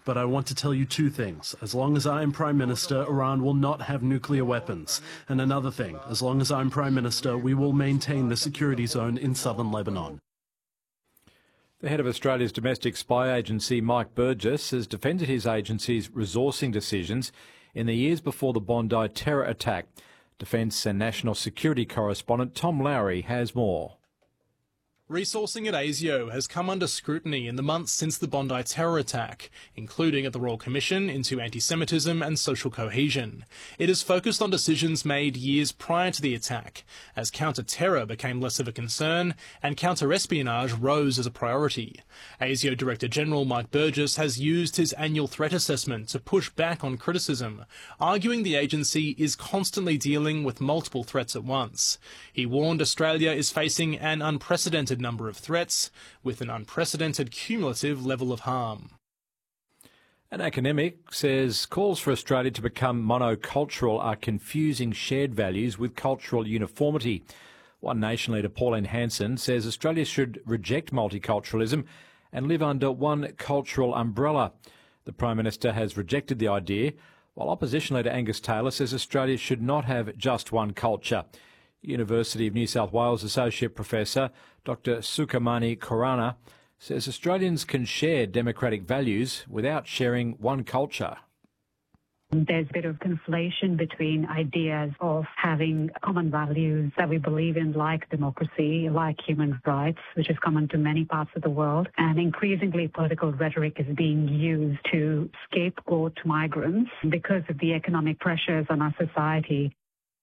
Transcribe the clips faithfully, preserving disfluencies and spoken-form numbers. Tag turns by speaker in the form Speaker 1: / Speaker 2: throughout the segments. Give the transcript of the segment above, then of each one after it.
Speaker 1: but I want to tell you two things. As long as I am Prime Minister, Iran will not have nuclear weapons. And another thing, as long as I'm Prime Minister, we will maintain the security zone in southern Lebanon.
Speaker 2: The head of Australia's domestic spy agency, Mike Burgess, has defended his agency's resourcing decisions in the years before the Bondi terror attack. Defence and National Security correspondent Tom Lowry has more.
Speaker 3: Resourcing at ASIO has come under scrutiny in the months since the Bondi terror attack, including at the Royal Commission into Anti-Semitism and Social Cohesion. It is focused on decisions made years prior to the attack, as counter-terror became less of a concern and counter-espionage rose as a priority. ASIO Director General Mike Burgess has used his annual threat assessment to push back on criticism, arguing the agency is constantly dealing with multiple threats at once. He warned Australia is facing an unprecedented number of threats with an unprecedented cumulative level of harm.
Speaker 2: An academic says calls for Australia to become monocultural are confusing shared values with cultural uniformity. One Nation leader, Pauline Hanson, says Australia should reject multiculturalism and live under one cultural umbrella. The Prime Minister has rejected the idea, while Opposition leader Angus Taylor says Australia should not have just one culture. University of New South Wales Associate Professor Doctor Sukamani Korana says Australians can share democratic values without sharing one culture.
Speaker 4: There's a bit of conflation between ideas of having common values that we believe in, like democracy, like human rights, which is common to many parts of the world. And increasingly political rhetoric is being used to scapegoat migrants because of the economic pressures on our society.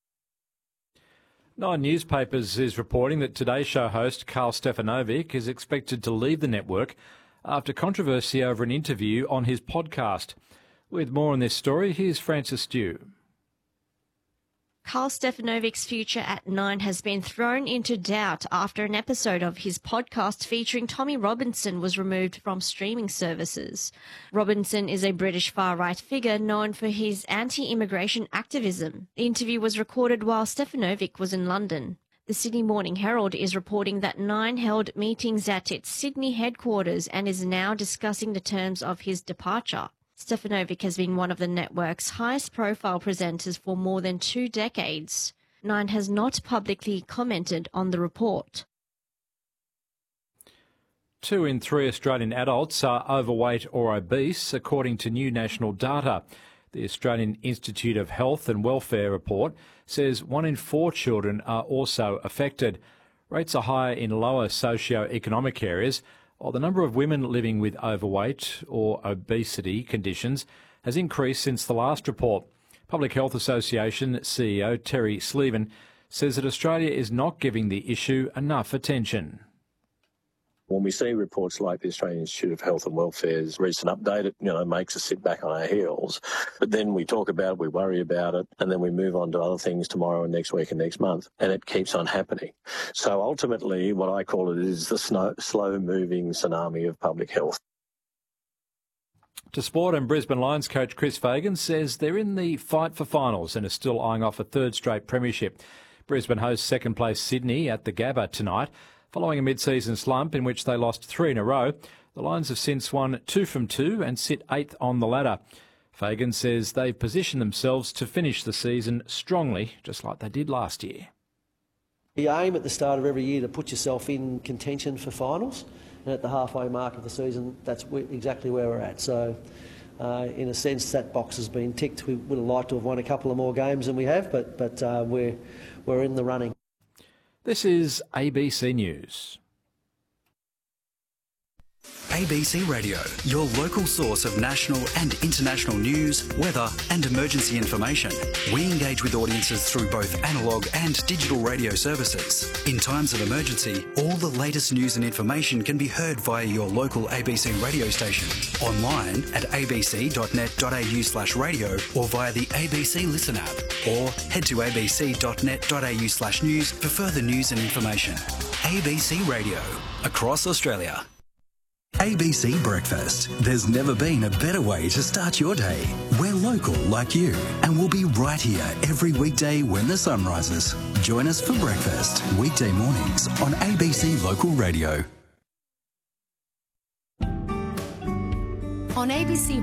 Speaker 2: Nine Newspapers is reporting that Today Show host Karl Stefanovic is expected to leave the network after controversy over an interview on his podcast. With more on this story, here's Francis Stew.
Speaker 5: Karl Stefanovic's future at Nine has been thrown into doubt after an episode of his podcast featuring Tommy Robinson was removed from streaming services. Robinson is a British far-right figure known for his anti-immigration activism. The interview was recorded while Stefanovic was in London. The Sydney Morning Herald is reporting that Nine held meetings at its Sydney headquarters and is now discussing the terms of his departure. Stefanovic has been one of the network's highest-profile presenters for more than two decades. Nine has not publicly commented on the report.
Speaker 2: Two in three Australian adults are overweight or obese, according to new national data. The Australian Institute of Health and Welfare report says one in four children are also affected. Rates are higher in lower socio-economic areas, while the number of women living with overweight or obesity conditions has increased since the last report. Public Health Association C E O Terry Sleven says that Australia is not giving the issue enough attention.
Speaker 6: When we see reports like the Australian Institute of Health and Welfare's recent update, it you know makes us sit back on our heels. But then we talk about it, we worry about it, and then we move on to other things tomorrow and next week and next month, and it keeps on happening. So ultimately, what I call it is the snow, slow-moving tsunami of public health.
Speaker 2: To sport, and Brisbane Lions coach Chris Fagan says they're in the fight for finals and are still eyeing off a third straight premiership. Brisbane hosts second-place Sydney at the Gabba tonight. Following a mid-season slump in which they lost three in a row, the Lions have since won two from two and sit eighth on the ladder. Fagan says they've positioned themselves to finish the season strongly, just like they did last year.
Speaker 7: You aim at the start of every year to put yourself in contention for finals, and at the halfway mark of the season, that's exactly where we're at. So, uh, in a sense, that box has been ticked. We would have liked to have won a couple of more games than we have, but, but uh, we're, we're in the running.
Speaker 2: This is A B C News.
Speaker 8: A B C Radio, your local source of national and international news, weather and emergency information. We engage with audiences through both analogue and digital radio services. In times of emergency, all the latest news and information can be heard via your local A B C radio station, online at abc.net.au slash radio or via the A B C Listen app, or head to abc.net.au slash news for further news and information. A B C Radio, across Australia. A B C Breakfast. There's never been a better way to start your day. We're local like you, and we'll be right here every weekday when the sun rises. Join us for breakfast, weekday mornings on A B C Local Radio.
Speaker 9: On A B C